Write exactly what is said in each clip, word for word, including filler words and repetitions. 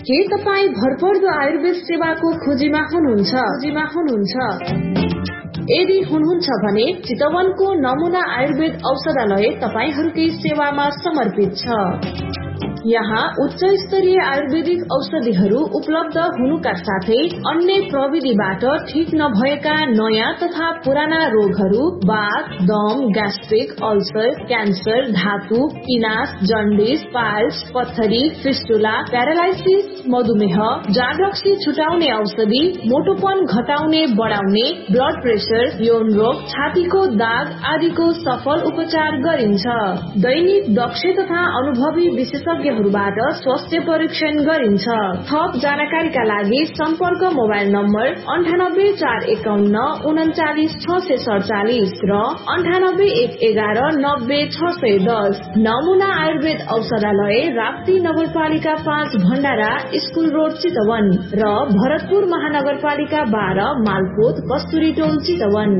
के तपाईँ भरपर्दो आयुर्वेद सेवाको खोजीमा हुनुहुन्छ खोजीमा हुनुहुन्छ यदि हुनुहुन्छ भने चितवनको नमुना आयुर्वेद औषधालय तपाईहरूकै सेवामा समर्पित छ। यहाँ उच्च स्तरीय आयुर्वेदिक औषधिहरू उपलब्ध हुनुका साथै अन्य प्रविधिबाट ठीक नभएका नयाँ तथा पुराना रोगहरू बाथ, दम, ग्यास्ट्रिक, अल्सर, क्यान्सर, धातु, पिनास, जन्डिस, पाइल्स, पत्थरी, फिस्टुला, प्यारालाइसिस, मधुमेह, जागरक्सी छुटाउने औषधि, मोटोपन घटाउने बढाउने, ब्लड प्रेशर, यौन रोग, छातीको दाग आदिको सफल उपचार गरिन्छ। दैनिक दक्ष तथा अनुभवी विशेषज्ञ बाट स्वास्थ्य परीक्षण गरिन्छ। थप जानकारीका लागि सम्पर्क मोबाइल नम्बर अन्ठानब्बे चार एकाउन्न उन्चालिस छ सय सडचालिस र अन्ठानब्बे एक एघार नब्बे छ सय दस। नमुना आयुर्वेद औषधालय राप्ती नगरपालिका पाँच भण्डारा स्कूल रोड चितवन र भरतपुर महानगरपालिका बाह्र मालपोत कस्तुरी टोल चितवन।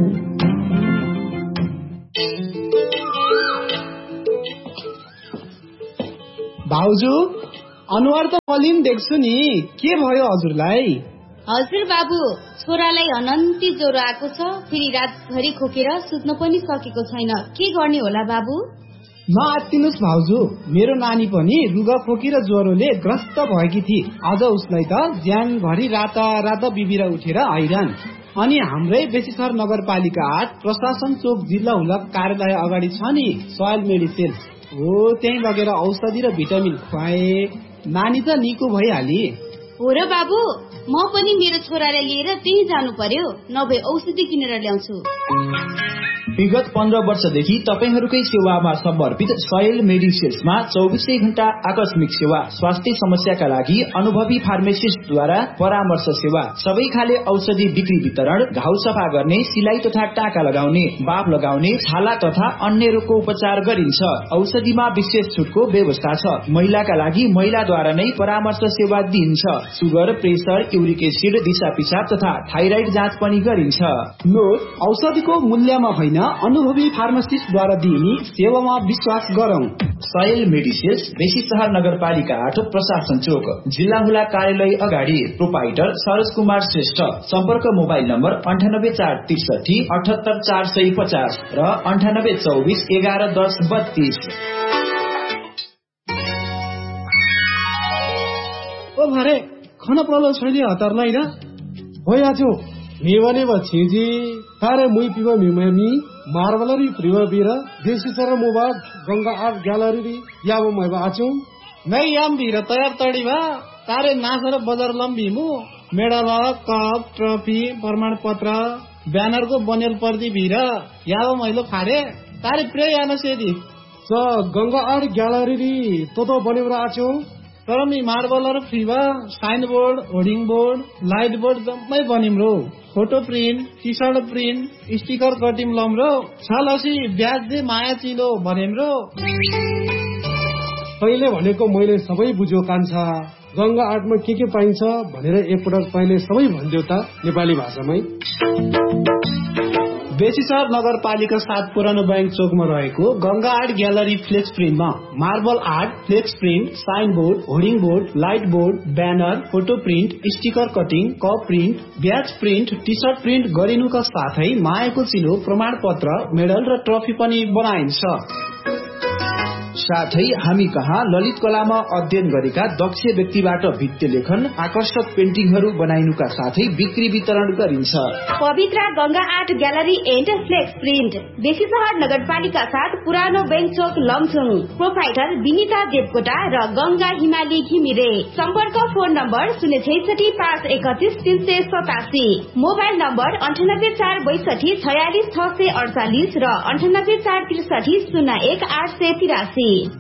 भाउजू अनुहार त मलिन देख्छु नि, के भयो हजुरलाई? हजुर बाबु, छोरालाई अनन्ती ज्वरो आएको छ, फेरि रातभरि खोकेर सुत्न पनि सकेको छैन। के गर्ने होला बाबु? नआत्तिनुस् भाउजू, मेरो नानी पनि रुगा खोकी र ज्वरोले ग्रस्त भएकी थिए। आज उसलाई त ज्यानभरि राता राता बिबिर उठेर हैरान। अनि हाम्रै बेसीथर नगरपालिका आठ प्रशासन चोक जिल्ला हुलक कार्यालय अगाडि छ नि सोयल मेडिसिन हो, त्यही लगेर औषधि र भिटामिन खुवाए, नानी त निको भइहाली। हो र बाबु, म पनि मेरो छोरालाई लिएर त्यही जानु पर्यो, नभए औषधि किनेर ल्याउँछु। विगत पन्ध्र वर्षदेखि तपाईहरूकै सेवामा समर्पित सोयल मेडिसिन्समा चौबिसै घण्टा आकस्मिक सेवा, स्वास्थ्य समस्याका लागि अनुभवी फार्मासिस्टद्वारा परामर्श सेवा, सबै खाले औषधि बिक्री वितरण, घाउ सफा गर्ने, सिलाई तथा टाका लगाउने, बाफ लगाउने, छाला तथा अन्य रोगको उपचार गरिन्छ। औषधिमा विशेष छुटको व्यवस्था छ। महिलाका लागि महिलाद्वारा नै परामर्श सेवा दिइन्छ। सुगर, प्रेसर, युरिक एसिड, दिशा पिसाब तथा थाइराइड जाँच पनि गरिन्छ। नोट, औषधिको मूल्यमा होइन, अनुभवी फार्मासिस्टद्वारा दिइने सेवामा विश्वास गरौं। सोयल मेडिसिन्स, बेसी शहर नगरपालिका आठ प्रशासन चोक जिल्ला हुला कार्यालय अगाडि। प्रोपाइटर सरोज कुमार श्रेष्ठ। सम्पर्क मोबाइल नम्बर अन्ठानब्बे चार त्रिसठी अठहत्तर चार सय पचास र अन्ठानब्बे चौबिस एघार दस बत्तीस। ओ भरे खाना प्रलो छैन हतारलाई र हो याजो मेवने बछिजी तारे मुई पिवा मिममी मार्बलरी प्रिवा बिरा देशी sir mobile Ganga art gallery याबो मैबा आचो नै याम बिरा तयार तडी भा तारे नासर बजार लम्बी मु मेडल कप ट्रफी प्रमाण पत्र ब्यानर को बनेल पर्दी बिरा याबो मैलो फारे तारे प्रे याना सेदी स गंगा आर्ट ग्यालरी तो तो बनेबरा आचो तर me मार्बलर फ्रीवा sign board, hoarding board, light board जम्मै बनिम्रो। Photo print, T short print, sticker cutting लम्रो छलसी ब्याज दे माया चिलो भनेम्रो। तैले भनेको मैले सबै बुझ्यो कान्छा। गंगा आर्टमा के के पाइन्छ भनेर एकपटक तैले सबै भन्दियो त नेपाली भाषामै। बेसीसर नगरपालिका सात पुरानो बैंक चोकमा रहेको Ganga art gallery flex प्रिन्टमा marble art, flex print, sign board, hoarding board, light board, banner, photo print, sticker cutting, cup print, ब्याज प्रिन्ट, टी सर्ट प्रिन्ट गरिनुका साथै मायाको चिलो, प्रमाण पत्र, मेडल र ट्रफी पनि बनाइन्छ। साथै हामी कहाँ ललित कलामा अध्ययन गरेका दक्ष व्यक्तिबाट भित्ति लेखन, आकर्षक पेन्टिङहरू बनाइनुका साथै बिक्री वितरण गरिन्छ। पवित्र Ganga art gallery and flex print, बेसी शहर नगरपालिका साथ पुरानो बैंक चोक लमचुङ। प्रोपाइटर विनिता देवकोटा र गंगा हिमाली घिमिरे। सम्पर्क फोन नम्बर शून्य छैसठी पाँच एकतिस तीन सय सतासी, मोबाइल नम्बर अन्ठानब्बे चार बैसठी छयालिस छ सय अडचालिस र अन्ठानब्बे चार त्रिसठी शून्य एक आठ सय तिरासी।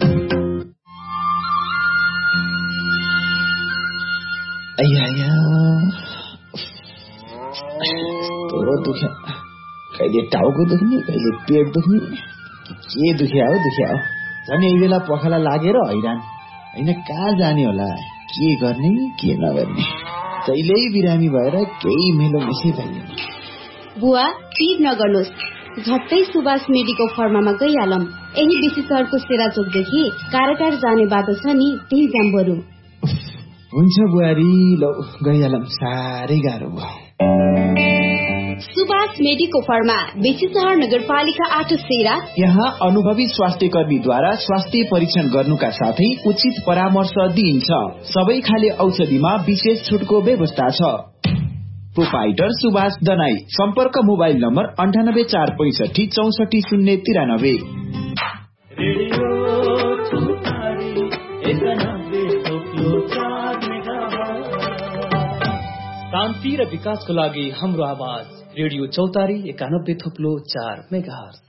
दुख्या कहिले टाउको दुख्ने, कहिले पेट दुख्ने, के दुख्या हो दुख्या हो। झन् यही बेला पखाला लागेर हैरान होइन, कहाँ जाने होला, के गर्ने के नगर्ने। जहिल्यै बिरामी भएर केही मेलो मिसै भइन्। बुवा पिर नगर्नुहोस्, झट्टै सुभाष मेडिको फर्मामा गइहालौं। यही बेसी सहरको सेरा चोकदेखि कारागार जाने बाटो छ नि, त्यही जाम बरु। हुन्छ बुहारी, लौ गइहालौँ, साह्रै गाह्रो भयो। सुभाष मेडिको फर्मा, बेसी सहर नगरपालिका आठ सेरा। यहाँ अनुभवी स्वास्थ्य कर्मीद्वारा स्वास्थ्य परीक्षण गर्नुका साथै उचित परामर्श दिइन्छ। सबै खाले औषधिमा विशेष छुटको व्यवस्था छ। प्रोपाइटर सुभाष दनाई। सम्पर्क मोबाइल नम्बर अन्ठानब्बे चार पैसठी चौसठी शून्य तिरानब्बे। शान्ति र विकासको लागि हाम्रो आवाज रेडियो चौतारी एकानब्बे थुप्लो चार मेगाहर्ज।